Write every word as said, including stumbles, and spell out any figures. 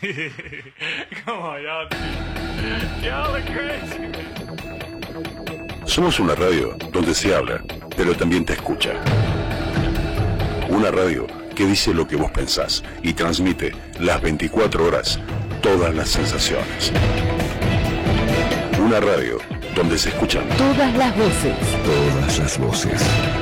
Come on, y'all. Y'all are crazy. Somos una radio donde se habla, pero también te escucha. Una radio que dice lo que vos pensás y transmite las veinticuatro horas todas las sensaciones. Una radio donde se escuchan todas las voces. Todas las voces.